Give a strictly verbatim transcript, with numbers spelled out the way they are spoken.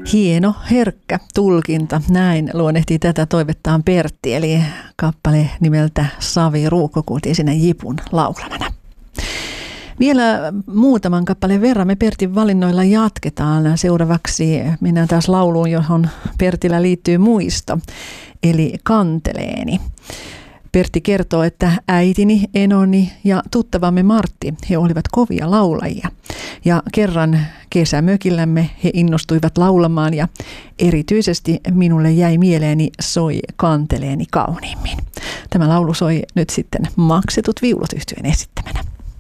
Hieno, herkkä tulkinta. Näin luonnehtii tätä toivettaan Pertti, eli kappale nimeltä Saviruukko kuultiin sinne Jipun laulamana. Vielä muutaman kappaleen verran me Pertin valinnoilla jatketaan. Seuraavaksi mennään taas lauluun, johon Pertillä liittyy muisto, eli Kanteleeni. Pertti kertoo, että äitini, enoni ja tuttavamme Martti, he olivat kovia laulajia. Ja kerran kesämökillämme he innostuivat laulamaan ja erityisesti minulle jäi mieleeni Soi kanteleeni kauniimmin. Tämä laulu soi nyt sitten Maksetut viulut -yhtyeen esittämänä.